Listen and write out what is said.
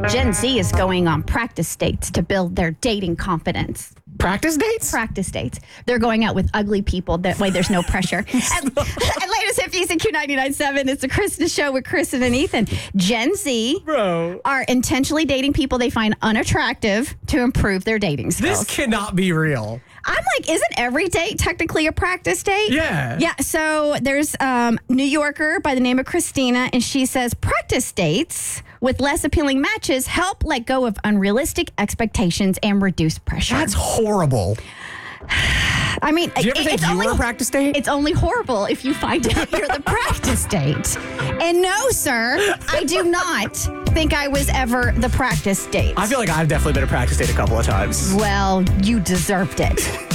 Gen Z is going on practice dates to build their dating confidence. Practice dates? Practice dates. They're going out with ugly people. That way there's no pressure. and latest hippies at Q99.7. It's the Kristen Show with Kristen and Ethan. Gen Z are intentionally dating people they find unattractive to improve their dating skills. This cannot be real. I'm like, isn't every date technically a practice date? Yeah. Yeah. So there's New Yorker by the name of Christina, and she says practice dates with less appealing matches help let go of unrealistic expectations and reduce pressure. That's horrible. I mean, Do you ever think you were a practice date? It's only horrible if you find out you're the practice date. And no, sir, I do not think I was ever the practice date. I feel like I've definitely been a practice date a couple of times. Well, you deserved it.